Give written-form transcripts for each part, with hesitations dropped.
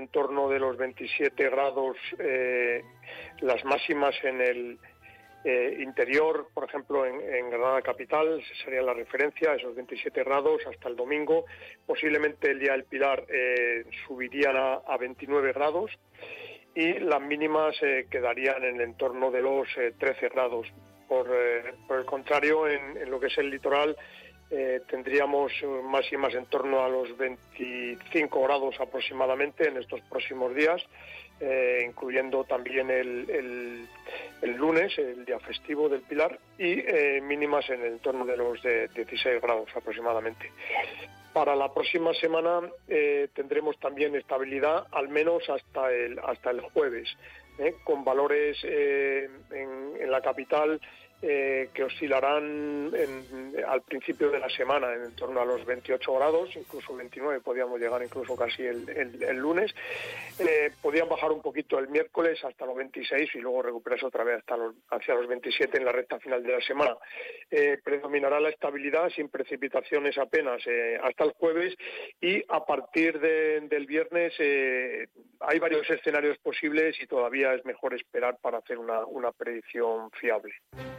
entorno de los 27 grados, las máximas en el interior, por ejemplo, en Granada capital, sería la referencia, esos 27 grados hasta el domingo. Posiblemente el día del Pilar subirían a 29 grados y las mínimas quedarían en el entorno de los 13 grados. Por el contrario, en lo que es el litoral, tendríamos máximas en torno a los 25 grados aproximadamente en estos próximos días, incluyendo también el lunes, el día festivo del Pilar, y mínimas en el entorno de los 16 grados aproximadamente. Para la próxima semana tendremos también estabilidad, al menos hasta el jueves, con valores en la capital que oscilarán al principio de la semana en torno a los 28 grados, incluso 29, podríamos llegar incluso casi el lunes. Podrían bajar un poquito el miércoles hasta los 26 y luego recuperarse otra vez hacia los 27 en la recta final de la semana. Predominará la estabilidad sin precipitaciones apenas hasta el jueves, y a partir del viernes hay varios escenarios posibles y todavía es mejor esperar para hacer una predicción fiable.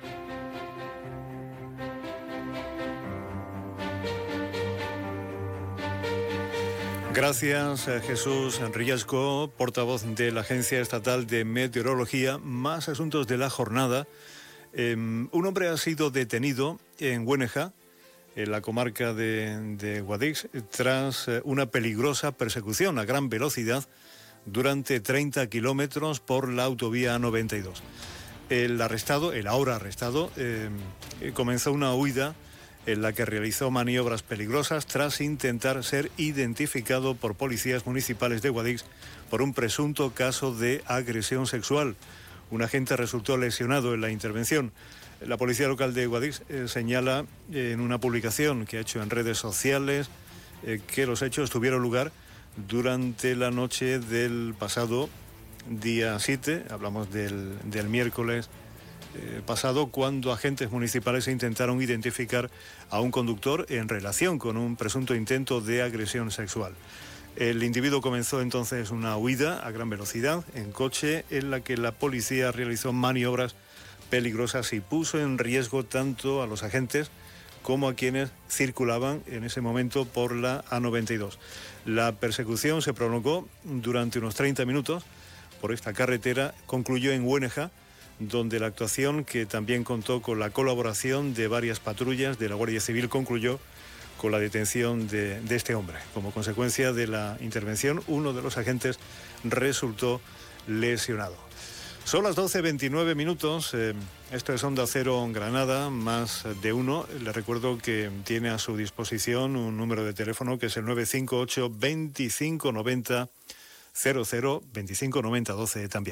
Gracias, Jesús Riesco, portavoz de la Agencia Estatal de Meteorología. Más asuntos de la jornada. Un hombre ha sido detenido en Güéneja, en la comarca de Guadix, tras una peligrosa persecución a gran velocidad durante 30 kilómetros por la autovía A92. El ahora arrestado, comenzó una huida en la que realizó maniobras peligrosas tras intentar ser identificado por policías municipales de Guadix por un presunto caso de agresión sexual. Un agente resultó lesionado en la intervención. La policía local de Guadix señala en una publicación que ha hecho en redes sociales que los hechos tuvieron lugar durante la noche del pasado día 7, hablamos del miércoles pasado, cuando agentes municipales intentaron identificar a un conductor en relación con un presunto intento de agresión sexual. El individuo comenzó entonces una huida a gran velocidad en coche, en la que la policía realizó maniobras peligrosas y puso en riesgo tanto a los agentes como a quienes circulaban en ese momento por la A92. La persecución se prolongó durante unos 30 minutos por esta carretera, concluyó en Güéneja, donde la actuación, que también contó con la colaboración de varias patrullas de la Guardia Civil, concluyó con la detención de este hombre. Como consecuencia de la intervención, uno de los agentes resultó lesionado. Son las 12:29 minutos. Esto es Onda Cero Granada, más de uno. Le recuerdo que tiene a su disposición un número de teléfono que es el 958 2590 00 2590 12 también.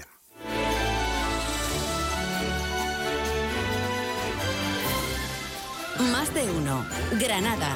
Más de uno. Granada.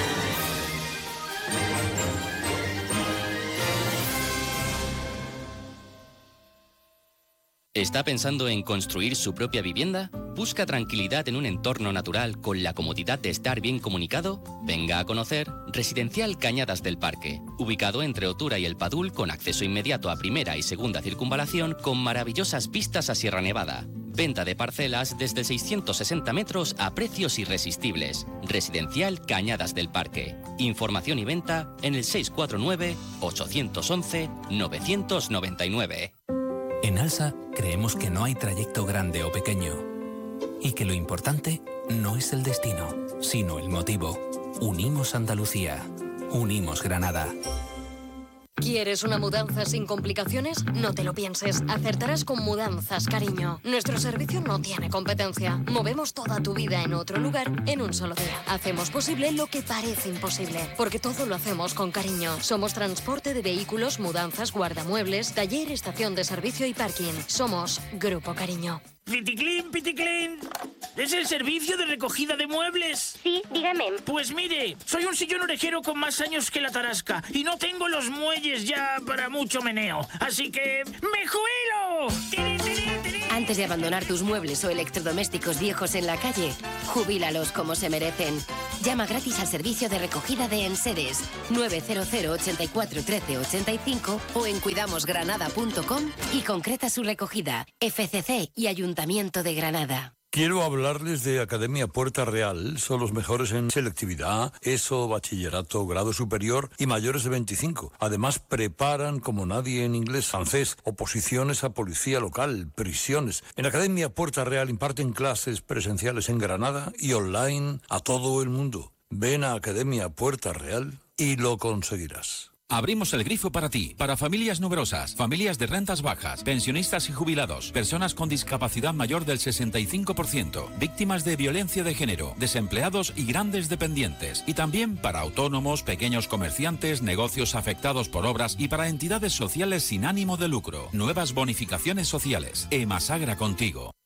¿Está pensando en construir su propia vivienda? ¿Busca tranquilidad en un entorno natural con la comodidad de estar bien comunicado? Venga a conocer Residencial Cañadas del Parque, ubicado entre Otura y El Padul, con acceso inmediato a primera y segunda circunvalación, con maravillosas vistas a Sierra Nevada. Venta de parcelas desde 660 metros a precios irresistibles. Residencial Cañadas del Parque. Información y venta en el 649-811-999. En ALSA creemos que no hay trayecto grande o pequeño y que lo importante no es el destino, sino el motivo. Unimos Andalucía. Unimos Granada. ¿Quieres una mudanza sin complicaciones? No te lo pienses. Acertarás con Mudanzas Cariño. Nuestro servicio no tiene competencia. Movemos toda tu vida en otro lugar en un solo día. Hacemos posible lo que parece imposible, porque todo lo hacemos con cariño. Somos transporte de vehículos, mudanzas, guardamuebles, taller, estación de servicio y parking. Somos Grupo Cariño. Piticlin, Piticlin. ¿Es el servicio de recogida de muebles? Sí, dígame. Pues mire, soy un sillón orejero con más años que la tarasca y no tengo los muelles ya para mucho meneo. Así que ¡me jubilo! ¡Tiri, tiri, tiri! Antes de abandonar tus muebles o electrodomésticos viejos en la calle, jubílalos como se merecen. Llama gratis al servicio de recogida de enseres 900 84 13 85 o en cuidamosgranada.com y concreta su recogida. FCC y Ayuntamiento de Granada. Quiero hablarles de Academia Puerta Real. Son los mejores en selectividad, ESO, bachillerato, grado superior y mayores de 25. Además, preparan como nadie en inglés, francés, oposiciones a policía local, prisiones. En Academia Puerta Real imparten clases presenciales en Granada y online a todo el mundo. Ven a Academia Puerta Real y lo conseguirás. Abrimos el grifo para ti, para familias numerosas, familias de rentas bajas, pensionistas y jubilados, personas con discapacidad mayor del 65%, víctimas de violencia de género, desempleados y grandes dependientes. Y también para autónomos, pequeños comerciantes, negocios afectados por obras y para entidades sociales sin ánimo de lucro. Nuevas bonificaciones sociales. Emasagra contigo.